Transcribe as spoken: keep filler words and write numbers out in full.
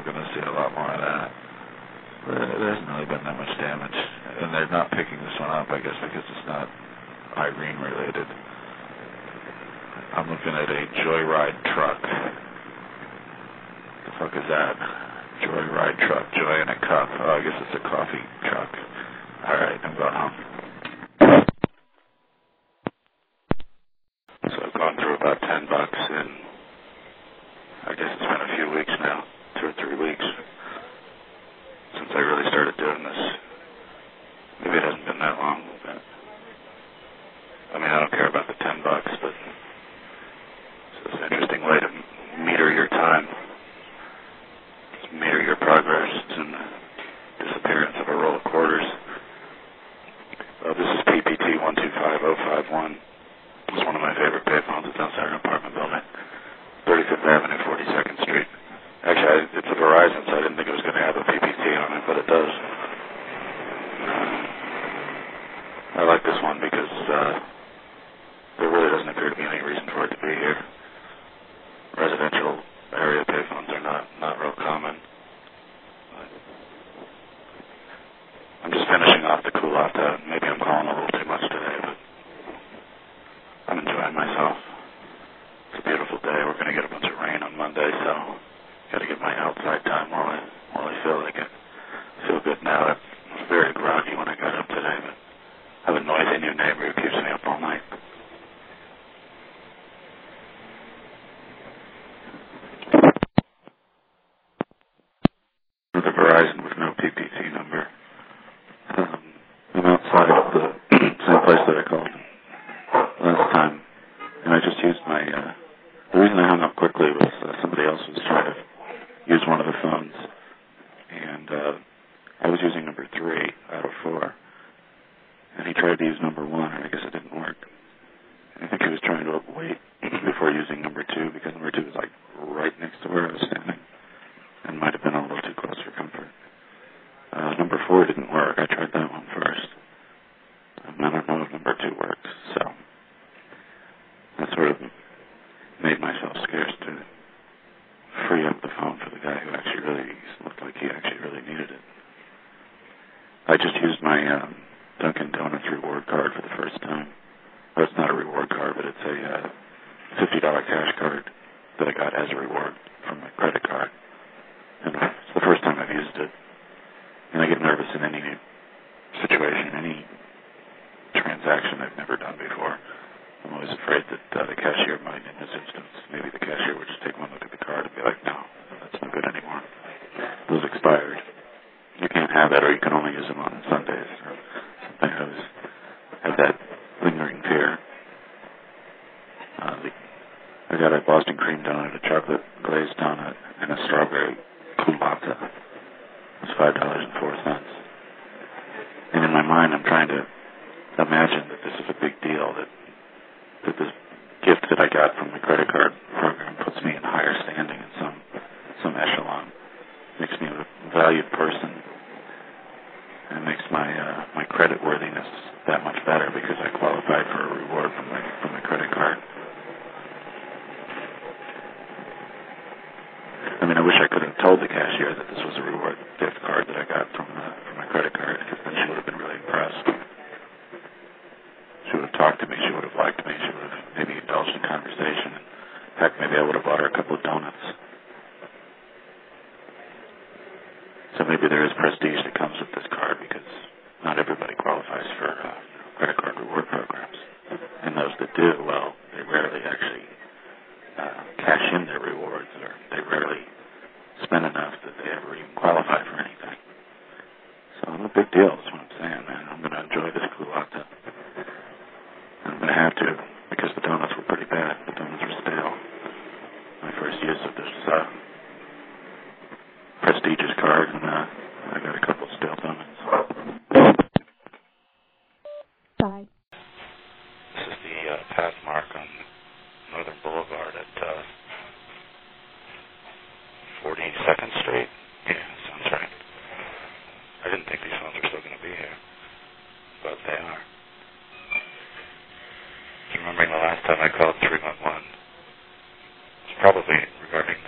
we're going to see a lot more of that. But it hasn't really been that much damage. And they're not picking this one up, I guess, because it's not Irene related. I'm looking at a Joyride truck. The fuck is that? Joyride truck, joy in a cup. Oh, I guess it's a coffee truck. Alright, I'm going home. So I've gone through about ten bucks in, I guess it's been a few weeks now, two or three weeks, since I really started doing this. Maybe it hasn't been that long, but, I mean, I don't care about the ten bucks, but it's an interesting way to meter your time, meter your progress and the disappearance of a roll of quarters. Uh, this is P P T one two five zero five one. It's one of my favorite payphones. It's outside an apartment building, thirty-fifth Avenue, forty-second Street. Actually, I, it's a Verizon, so I didn't think it was going to have a P P T on it, but it does. I like this one because uh, there really doesn't appear to be any reason for it to be here. Residential area payphones are not, not real common. I'm just finishing off the Kulata. Maybe I'm calling a little too much today, but I'm enjoying myself. It's a beautiful day. We're going to get a bunch of rain on Monday, so got to get my outside time while I while I feel like it. I feel good now. I was very groggy when I got up today, but I have a noisy new neighbor who keeps me up all night. The Verizon with no P P T number. Um, I'm outside of the same place that I called last time, and I just used my, uh, the reason I hung up quickly was uh, somebody else was trying to use one of the phones, and uh, I was using number three out of four, and he tried to use number one, and I guess it didn't work. I think he was trying to wait before using number two, because number two was like right next to where I was standing, and might have been a little too close for comfort. Uh, number four didn't work. I tried that one first. Um, I don't know if number two works, so I sort of made myself scarce to free up the phone for the guy who actually really looked like he actually really needed it. I just used my um, Dunkin' Donuts reward card for the first time. Well, it's not a reward card, but it's a uh, fifty dollars cash card that I got as a reward from my credit card. And it's the first time I've used it. And I get nervous in any situation, any transaction I've never done before. I'm always afraid that uh, the cashier might, in this instance, maybe the cashier would just take one look at the card and be like, no, that's no good anymore. Those expired. You can't have that, or you can only use them on Sundays or something. I always have that lingering fear. Uh, the, I got a Boston cream donut, a chocolate glazed donut, and a strawberry Kulata. It was five dollars and four cents. And in my mind, I'm trying to imagine that this is a big deal, that, that this gift that I got from the credit card program puts me in higher standing in some some echelon, makes me a valued person, and makes my uh, my credit worthiness that much better because I qualified for a reward from my from my credit card. I mean, I wish I could have told the cashier that this was a reward gift card that I got from uh, from my credit card, because then she would have been really impressed. She would have talked to me. She would have liked me. She would have maybe indulged in conversation. In fact, maybe I would have bought her a couple of donuts. So maybe there is prestige that comes with this card, because not everybody qualifies for uh, credit card reward programs. And those that do, well, they rarely actually uh, cash in their rewards, or they rarely spend enough that they ever even qualify for anything. So I'm a big deal, is what I'm saying, man. I'm going to enjoy this Kulata. I'm going to have to, because the donuts were pretty bad. The donuts were stale. My first use of this uh, prestigious card, and uh, I got a couple of stale donuts. Bye. This is the uh, path mark on Northern Boulevard at uh, forty-second Street. Yeah, sounds right. I didn't think these phones were